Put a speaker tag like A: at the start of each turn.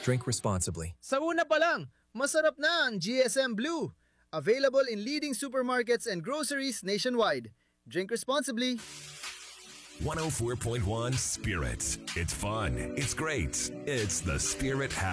A: Drink responsibly.
B: Sa una pa lang, masarap na ang GSM Blue. Available in leading supermarkets and groceries nationwide. Drink responsibly.
C: 104.1 Spirit. It's fun. It's great. It's the Spirit Happy